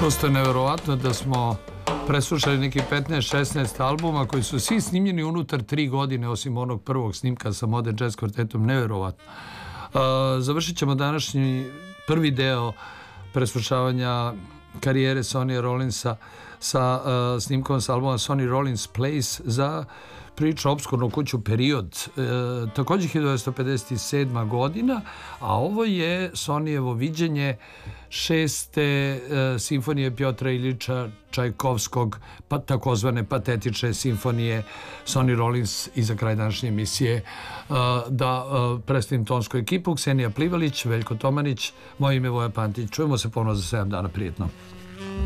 Prosto je neverovatno da smo preslušali neki 15-16 albuma koji su svi snimljeni unutar 3 godine, osim onog prvog snimka sa Modern Jazz kvartetom. Neverovatno. Završit ćemo današnji prvi deo preslušavanja karijere Sonny Rollinsa sa snimkom sa albuma Sonny Rollins Plays za priču Opskurnu kuću Period, također 1957. godina, a ovo je Sonijevo viđenje 6. simfonije Pjotra Iljiča Čajkovskog, pa takozvane patetične simfonije Sonny Rollins. I za kraj današnje emisije da predstavim tonsku ekipu: Ksenija Plivalić, Veljko Tomanić, moje ime Voja Pantić. Čujemo se ponovno za 7 dana. Prijetno.